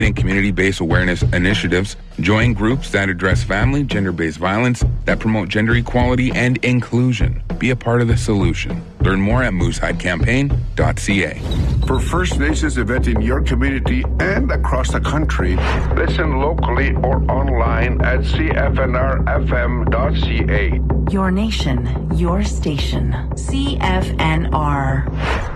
in community-based awareness initiatives, join groups that address family, gender-based violence, that promote gender equality and inclusion. Be a part of the solution. Learn more at moosehide.campaign.ca. For First Nations event in your community and across the country, listen locally or online at cfnrfm.ca. Your nation, your station. CFNR.